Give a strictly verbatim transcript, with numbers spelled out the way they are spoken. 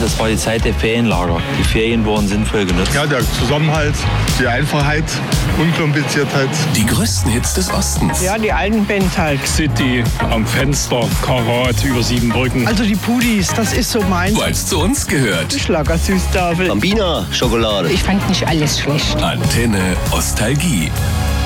das war die Zeit der Ferienlager. Die Ferien wurden sinnvoll genutzt. Ja, der Zusammenhalt, die Einfachheit, Unkompliziertheit. Die größten Hits des Ostens. Ja, die alten Bands halt. City, am Fenster, Karat, über Siebenbrücken. Also die Pudis, das ist so meins. Weil es zu uns gehört. Schlagersüßtafel. Bambina Schokolade. Ich fand nicht alles schlecht. Antenne Ostalgie.